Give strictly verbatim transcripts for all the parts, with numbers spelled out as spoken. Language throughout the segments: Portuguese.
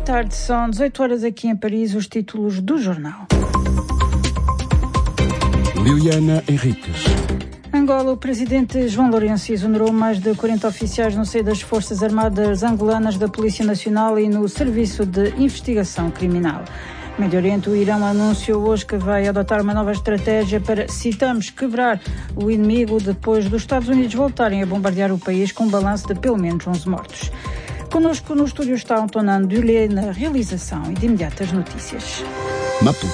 tarde, são dezoito horas aqui em Paris, os títulos do jornal. Liliana Henriques. Angola, o presidente João Lourenço exonerou mais de quarenta oficiais no seio das Forças Armadas angolanas, da Polícia Nacional e no Serviço de Investigação Criminal. Médio Oriente, o Irão anunciou hoje que vai adotar uma nova estratégia para, citamos, quebrar o inimigo depois dos Estados Unidos voltarem a bombardear o país com um balanço de pelo menos onze mortos. Connosco no estúdio está Antonin Dulé na realização e de imediato as notícias. Maputo,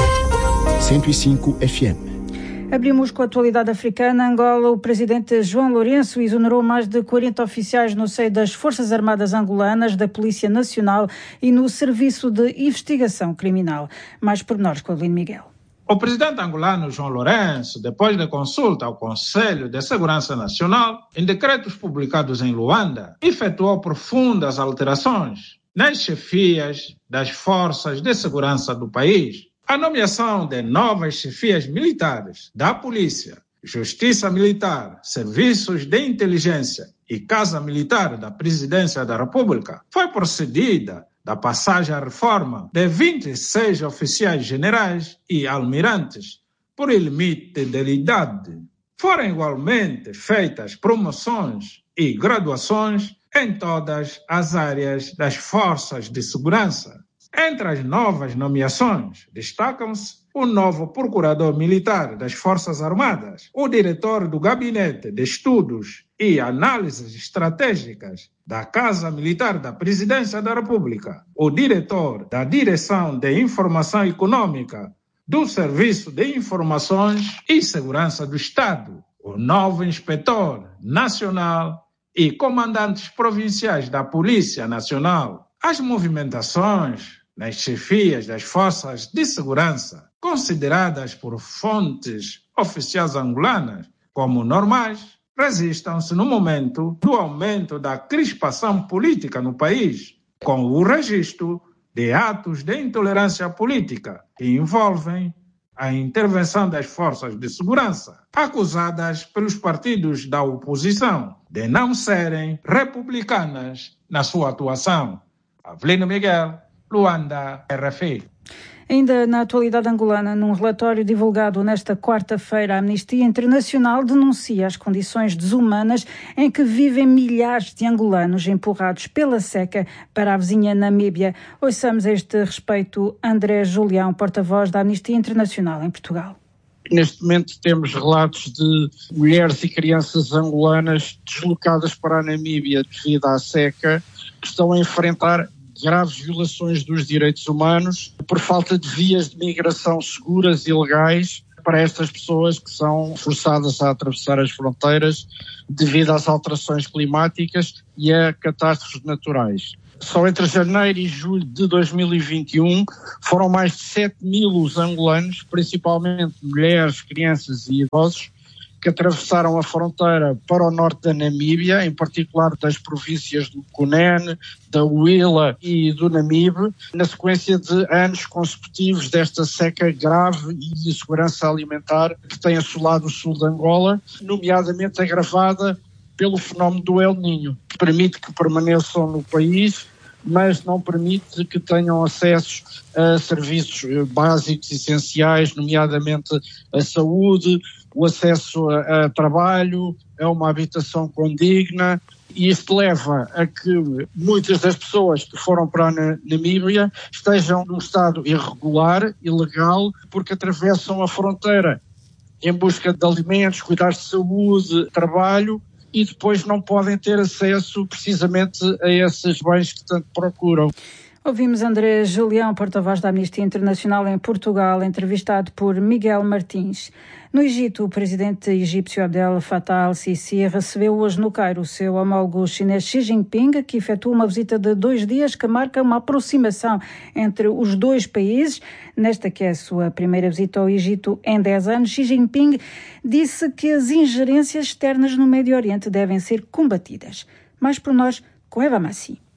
cento e cinco F M. Abrimos com a atualidade africana. Angola, o presidente João Lourenço exonerou mais de quarenta oficiais no seio das Forças Armadas angolanas, da Polícia Nacional e no Serviço de Investigação Criminal. Mais pormenores com Adelino Miguel. O presidente angolano João Lourenço, depois de consulta ao Conselho de Segurança Nacional, em decretos publicados em Luanda, efetuou profundas alterações nas chefias das forças de segurança do país. A nomeação de novas chefias militares da Polícia, Justiça Militar, Serviços de Inteligência e Casa Militar da Presidência da República foi procedida da passagem à reforma de vinte e seis oficiais generais e almirantes por limite de idade. Foram igualmente feitas promoções e graduações em todas as áreas das forças de segurança. Entre as novas nomeações, destacam-se o novo Procurador Militar das Forças Armadas, o diretor do Gabinete de Estudos e Análises Estratégicas da Casa Militar da Presidência da República, o diretor da Direção de Informação Econômica do Serviço de Informações e Segurança do Estado, o novo Inspetor Nacional e comandantes provinciais da Polícia Nacional. As movimentações nas chefias das forças de segurança, consideradas por fontes oficiais angolanas como normais, registram-se no momento do aumento da crispação política no país, com o registro de atos de intolerância política que envolvem a intervenção das forças de segurança, acusadas pelos partidos da oposição de não serem republicanas na sua atuação. Adelino Miguel, Luanda, R F I. Ainda na atualidade angolana, num relatório divulgado nesta quarta-feira, a Amnistia Internacional denuncia as condições desumanas em que vivem milhares de angolanos empurrados pela seca para a vizinha Namíbia. Ouçamos a este respeito André Julião, porta-voz da Amnistia Internacional em Portugal. Neste momento temos relatos de mulheres e crianças angolanas deslocadas para a Namíbia devido à seca, que estão a enfrentar graves violações dos direitos humanos por falta de vias de migração seguras e legais para estas pessoas que são forçadas a atravessar as fronteiras devido às alterações climáticas e a catástrofes naturais. Só entre janeiro e julho de dois mil e vinte e um foram mais de sete mil os angolanos, principalmente mulheres, crianças e idosos, que atravessaram a fronteira para o norte da Namíbia, em particular das províncias do Cunene, da Huila e do Namibe, na sequência de anos consecutivos desta seca grave e de insegurança alimentar que tem assolado o sul de Angola, nomeadamente agravada pelo fenómeno do El Niño, que permite que permaneçam no país, mas não permite que tenham acesso a serviços básicos essenciais, nomeadamente a saúde, o acesso a, a trabalho, a uma habitação condigna, e isto leva a que muitas das pessoas que foram para a Namíbia estejam num estado irregular, ilegal, porque atravessam a fronteira em busca de alimentos, cuidados de saúde, trabalho, e depois não podem ter acesso precisamente a esses bens que tanto procuram. Ouvimos André Julião, porta-voz da Amnistia Internacional em Portugal, entrevistado por Miguel Martins. No Egito, o presidente egípcio Abdel Fattah al-Sisi recebeu hoje no Cairo o seu homólogo chinês Xi Jinping, que efetua uma visita de dois dias que marca uma aproximação entre os dois países. Nesta que é a sua primeira visita ao Egito em dez anos, Xi Jinping disse que as ingerências externas no Médio Oriente devem ser combatidas. Mais por nós, com Eva Massi.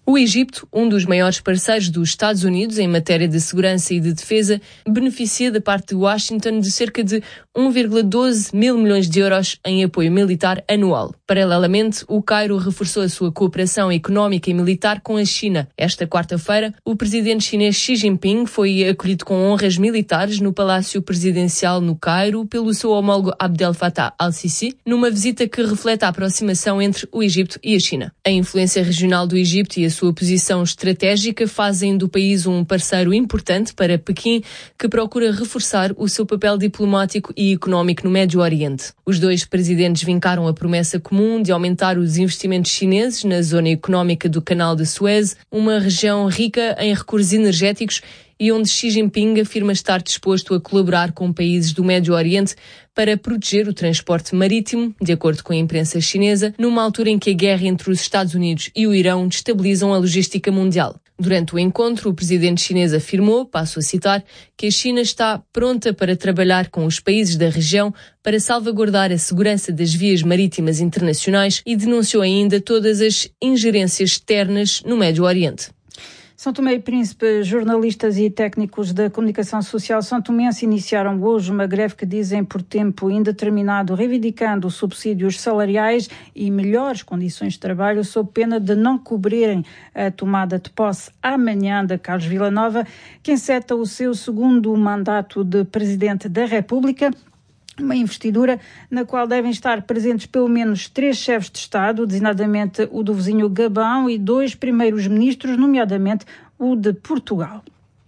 O Egito, um dos maiores parceiros dos Estados Unidos em matéria de segurança e de defesa, beneficia da parte de Washington de cerca de um vírgula doze mil milhões de euros em apoio militar anual. Paralelamente, o Cairo reforçou a sua cooperação económica e militar com a China. Esta quarta-feira, o presidente chinês Xi Jinping foi acolhido com honras militares no Palácio Presidencial no Cairo pelo seu homólogo Abdel Fattah al-Sisi, numa visita que reflete a aproximação entre o Egito e a China. A influência regional do Egito e a sua posição estratégica fazem do país um parceiro importante para Pequim, que procura reforçar o seu papel diplomático e económico no Médio Oriente. Os dois presidentes vincaram a promessa comum de aumentar os investimentos chineses na zona económica do Canal de Suez, uma região rica em recursos energéticos e onde Xi Jinping afirma estar disposto a colaborar com países do Médio Oriente para proteger o transporte marítimo, de acordo com a imprensa chinesa, numa altura em que a guerra entre os Estados Unidos e o Irão destabilizam a logística mundial. Durante o encontro, o presidente chinês afirmou, passo a citar, que a China está pronta para trabalhar com os países da região para salvaguardar a segurança das vias marítimas internacionais e denunciou ainda todas as ingerências externas no Médio Oriente. São Tomé e Príncipe, jornalistas e técnicos da comunicação social são-tomense iniciaram hoje uma greve que dizem por tempo indeterminado, reivindicando subsídios salariais e melhores condições de trabalho, sob pena de não cobrirem a tomada de posse amanhã de Carlos Villanova, que enceta o seu segundo mandato de Presidente da República. Uma investidura na qual devem estar presentes pelo menos três chefes de Estado, designadamente o do vizinho Gabão, e dois primeiros ministros, nomeadamente o de Portugal.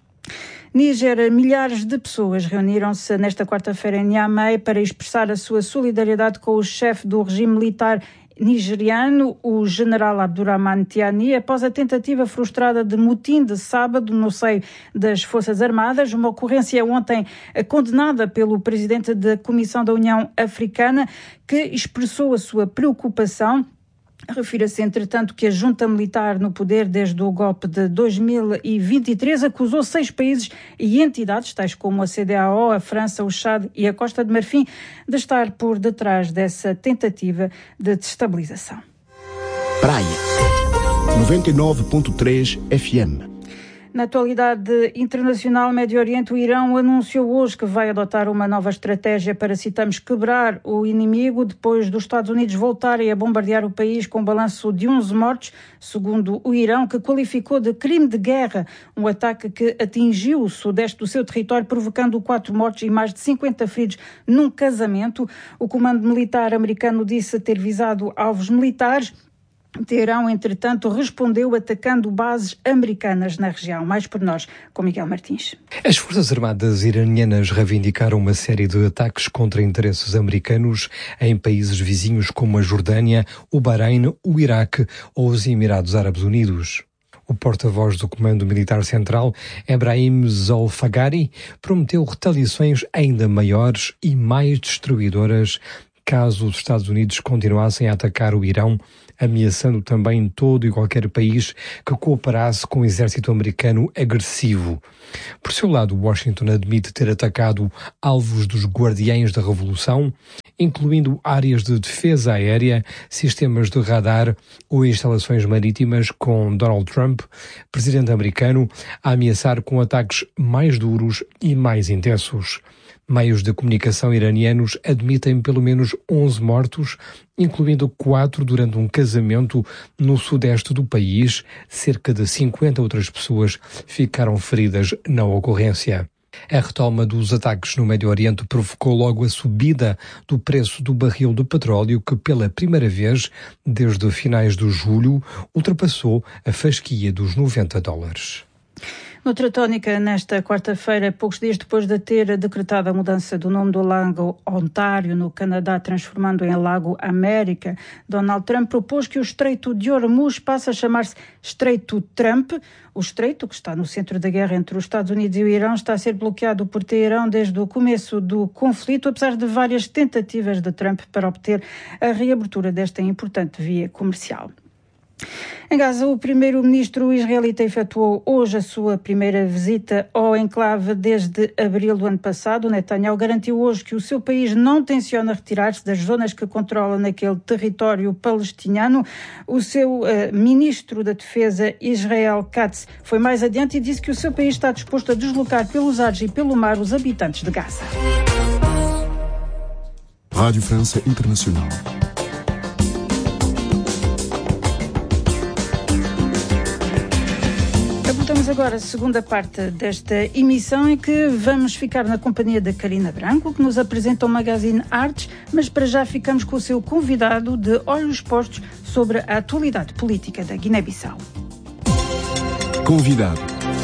Níger, milhares de pessoas reuniram-se nesta quarta-feira em Niamey para expressar a sua solidariedade com o chefe do regime militar nigeriano, o general Abdurrahman Tiani, após a tentativa frustrada de motim de sábado no seio das Forças Armadas, uma ocorrência ontem condenada pelo presidente da Comissão da União Africana, que expressou a sua preocupação. Refira-se, entretanto, que a junta militar no poder desde o golpe de dois mil e vinte e três acusou seis países e entidades, tais como a C D A O, a França, o Chad e a Costa de Marfim, de estar por detrás dessa tentativa de desestabilização. Praia noventa e nove ponto três F M. Na atualidade internacional, Médio Oriente, o Irão anunciou hoje que vai adotar uma nova estratégia para, citamos, quebrar o inimigo, depois dos Estados Unidos voltarem a bombardear o país com um balanço de onze mortos, segundo o Irão, que qualificou de crime de guerra um ataque que atingiu o sudeste do seu território, provocando quatro mortos e mais de cinquenta feridos num casamento. O comando militar americano disse ter visado alvos militares. Teherão, entretanto, respondeu atacando bases americanas na região. Mais por nós, com Miguel Martins. As Forças Armadas iranianas reivindicaram uma série de ataques contra interesses americanos em países vizinhos como a Jordânia, o Bahrein, o Iraque ou os Emirados Árabes Unidos. O porta-voz do Comando Militar Central, Ebrahim Zolfagari, prometeu retaliações ainda maiores e mais destruidoras caso os Estados Unidos continuassem a atacar o Irão, ameaçando também todo e qualquer país que cooperasse com o exército americano agressivo. Por seu lado, Washington admite ter atacado alvos dos Guardiães da Revolução, incluindo áreas de defesa aérea, sistemas de radar ou instalações marítimas, com Donald Trump, presidente americano, a ameaçar com ataques mais duros e mais intensos. Meios de comunicação iranianos admitem pelo menos onze mortos, incluindo quatro durante um casamento no sudeste do país. Cerca de cinquenta outras pessoas ficaram feridas na ocorrência. A retoma dos ataques no Médio Oriente provocou logo a subida do preço do barril de petróleo, que pela primeira vez desde finais de julho ultrapassou a fasquia dos noventa dólares. Noutra tónica, nesta quarta-feira, poucos dias depois de ter decretado a mudança do nome do lago Ontário, no Canadá, transformando em Lago América, Donald Trump propôs que o Estreito de Hormuz passe a chamar-se Estreito Trump. O estreito, que está no centro da guerra entre os Estados Unidos e o Irão, está a ser bloqueado por Teherão desde o começo do conflito, apesar de várias tentativas de Trump para obter a reabertura desta importante via comercial. Em Gaza, o primeiro-ministro israelita efetuou hoje a sua primeira visita ao enclave desde abril do ano passado. Netanyahu garantiu hoje que o seu país não tenciona retirar-se das zonas que controla naquele território palestiniano. O seu uh, ministro da Defesa, Israel Katz, foi mais adiante e disse que o seu país está disposto a deslocar pelos ares e pelo mar os habitantes de Gaza. Rádio França Internacional. Voltamos agora à segunda parte desta emissão, em que vamos ficar na companhia da Karina Branco, que nos apresenta o Magazine Artes, mas para já ficamos com o seu convidado de olhos postos sobre a atualidade política da Guiné-Bissau. Convidado.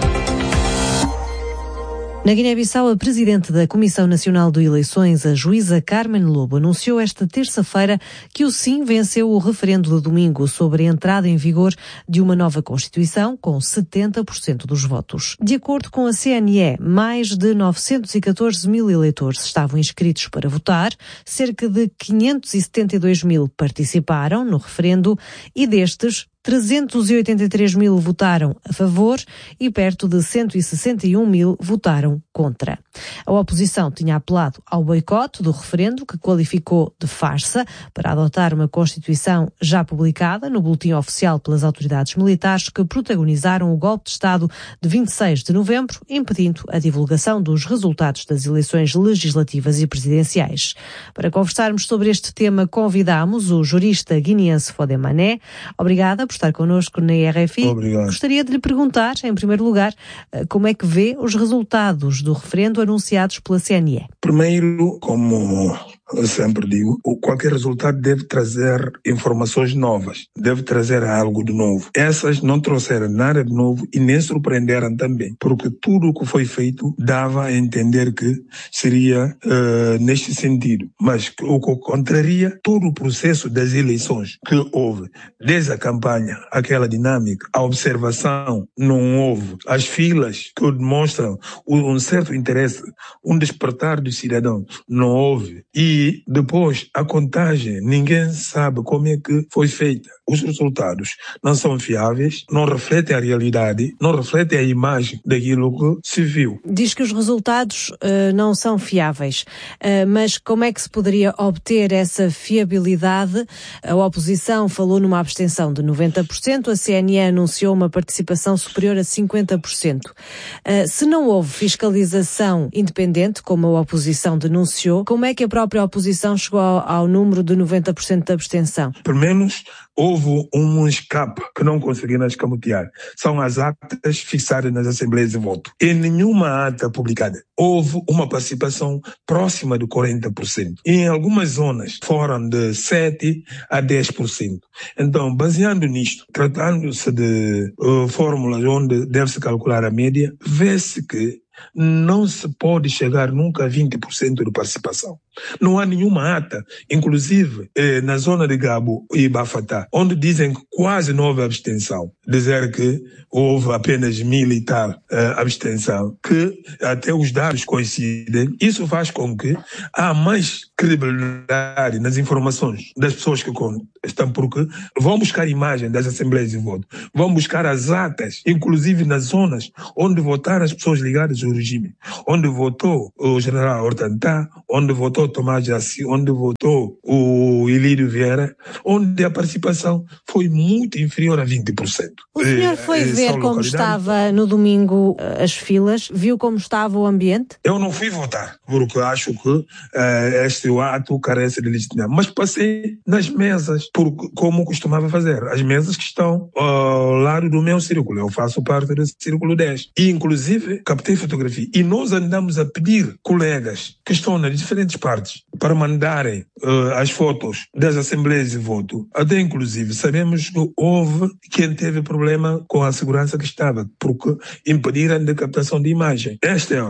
Na Guiné-Bissau, a presidente da Comissão Nacional de Eleições, a juíza Carmen Lobo, anunciou esta terça-feira que o Sim venceu o referendo de domingo sobre a entrada em vigor de uma nova Constituição, com setenta por cento dos votos. De acordo com a C N E, mais de novecentos e catorze mil eleitores estavam inscritos para votar, cerca de quinhentos e setenta e dois mil participaram no referendo e destes, trezentos e oitenta e três mil votaram a favor e perto de cento e sessenta e um mil votaram contra. A oposição tinha apelado ao boicote do referendo, que qualificou de farsa, para adotar uma Constituição já publicada no boletim oficial pelas autoridades militares que protagonizaram o golpe de Estado de vinte e seis de novembro, impedindo a divulgação dos resultados das eleições legislativas e presidenciais. Para conversarmos sobre este tema, convidamos o jurista guineense Fodé Mané. Obrigada por estar connosco na R F I. Obrigado. Gostaria de lhe perguntar, em primeiro lugar, como é que vê os resultados do referendo anunciados pela C N E? Primeiro, como eu sempre digo, qualquer resultado deve trazer informações novas, deve trazer algo de novo. Essas não trouxeram nada de novo e nem surpreenderam também, porque tudo o que foi feito dava a entender que seria uh, neste sentido. Mas o que contraria todo o processo das eleições que houve, desde a campanha, aquela dinâmica, a observação, não houve. As filas que demonstram um certo interesse, um despertar dos cidadãos, não houve. E E depois, a contagem, ninguém sabe como é que foi feita. Os resultados não são fiáveis, não refletem a realidade, não refletem a imagem daquilo que se viu. Diz que os resultados uh, não são fiáveis, uh, mas como é que se poderia obter essa fiabilidade? A oposição falou numa abstenção de noventa por cento, a C N E anunciou uma participação superior a cinquenta por cento. Uh, se não houve fiscalização independente, como a oposição denunciou, como é que a própria oposição chegou ao, ao número de noventa por cento de abstenção? Pelo menos houve um escape que não conseguiram escamotear. São as atas fixadas nas assembleias de voto. Em nenhuma ata publicada houve uma participação próxima de quarenta por cento. E em algumas zonas foram de sete a dez por cento. Então, baseando nisto, tratando-se de uh, fórmulas onde deve-se calcular a média, vê-se que não se pode chegar nunca a vinte por cento de participação. Não há nenhuma ata, inclusive eh, na zona de Gabo e Bafatá, onde dizem que quase não houve abstenção. Dizer que houve apenas mil e tal eh, abstenção, que até os dados coincidem. Isso faz com que há mais credibilidade nas informações das pessoas que estão, porque vão buscar imagem das assembleias de voto, vão buscar as atas, inclusive nas zonas onde votaram as pessoas ligadas ao regime, onde votou o general Hortantá, onde votou Tomás Jaci, onde votou o Ilírio Vieira, onde a participação foi muito inferior a vinte por cento. O senhor foi é, ver como estava no domingo as filas? Viu como estava o ambiente? Eu não fui votar, porque acho que uh, este ato carece de legitimidade. Mas passei nas mesas, porque, como costumava fazer. As mesas que estão ao lado do meu círculo. Eu faço parte do círculo dez. E, inclusive, captei fotografia. E nós andamos a pedir colegas que estão nas diferentes partes para mandarem uh, as fotos das assembleias de voto. Até, inclusive, sabemos que houve quem teve problema com a segurança que estava, porque impediram a captação de imagem. Esta é outra.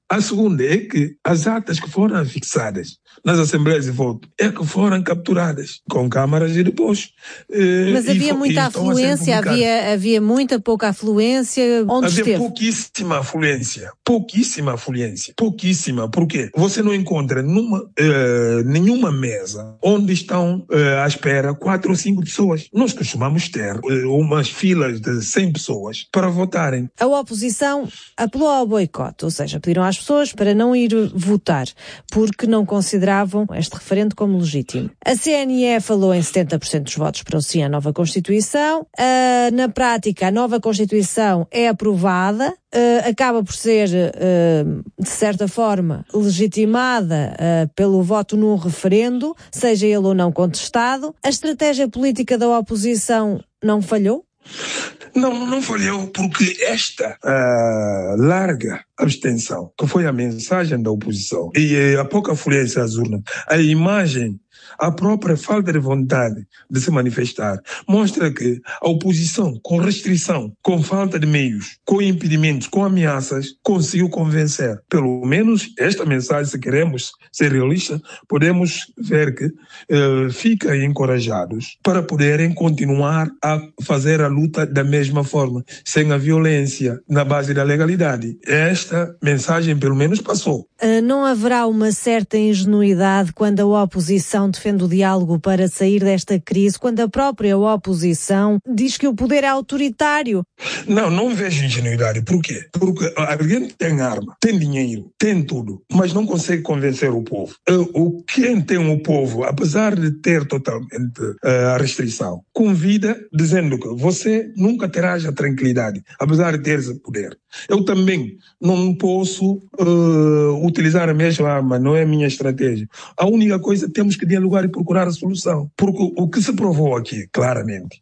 A segunda é que as atas que foram fixadas nas assembleias de voto é que foram capturadas com câmaras e depois... Eh, Mas havia e, muita e afluência, havia, havia muita pouca afluência. Onde havia esteve? pouquíssima afluência, pouquíssima afluência, pouquíssima. Por quê? Você não encontra numa, eh, nenhuma mesa onde estão eh, à espera quatro ou cinco pessoas. Nós costumamos ter eh, umas filas de cem pessoas para votarem. A oposição apelou ao boicote, ou seja, pediram às pessoas para não ir votar, porque não consideravam este referendo como legítimo. A C N E falou em setenta por cento dos votos para o sim à nova Constituição. Uh, na prática, a nova Constituição é aprovada, uh, acaba por ser, uh, de certa forma, legitimada uh, pelo voto num referendo, seja ele ou não contestado. A estratégia política da oposição não falhou? Não, não falhou, porque esta uh, larga abstenção, que foi a mensagem da oposição, e a pouca afluência às urnas, a imagem, a própria falta de vontade de se manifestar, mostra que a oposição, com restrição, com falta de meios, com impedimentos, com ameaças, conseguiu convencer. Pelo menos esta mensagem, se queremos ser realistas, podemos ver que uh, fica encorajados para poderem continuar a fazer a luta da mesma forma, sem a violência, na base da legalidade. Esta mensagem, pelo menos, passou. Uh, não haverá uma certa ingenuidade quando a oposição defende o diálogo para sair desta crise, quando a própria oposição diz que o poder é autoritário? Não, não vejo ingenuidade. Por quê? Porque alguém tem arma, tem dinheiro, tem tudo, mas não consegue convencer o povo. O quem tem o povo, apesar de ter totalmente uh, a restrição, convida dizendo que você nunca terá a tranquilidade, apesar de ter esse poder. Eu também não posso uh, utilizar a mesma arma, não é a minha estratégia. A única coisa, temos que dialogar e procurar a solução. Porque o que se provou aqui, claramente,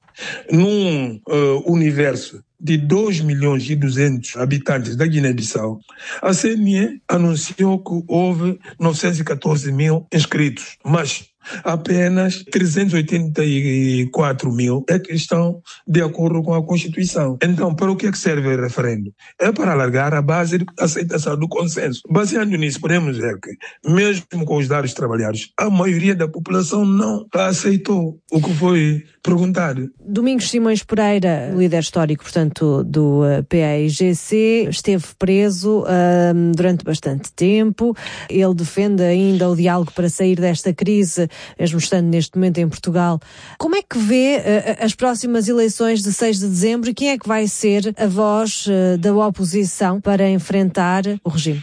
num uh, universo de dois milhões e duzentos habitantes da Guiné-Bissau, a C N E anunciou que houve novecentos e catorze mil inscritos, mas apenas trezentos e oitenta e quatro mil é que estão de acordo com a Constituição. Então, para o que é que serve o referendo? É para alargar a base de aceitação do consenso. Baseado nisso, podemos ver que, mesmo com os dados trabalhados, a maioria da população não aceitou o que foi perguntado. Domingos Simões Pereira, líder histórico, portanto, do P A I G C, esteve preso uh, durante bastante tempo. Ele defende ainda o diálogo para sair desta crise, mesmo estando neste momento em Portugal. Como é que vê uh, as próximas eleições de seis de dezembro e quem é que vai ser a voz uh, da oposição para enfrentar o regime?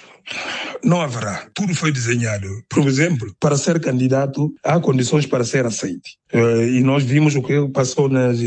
Não haverá. Tudo foi desenhado. Por exemplo, para ser candidato, há condições para ser aceito. Uh, e nós vimos o que passou nas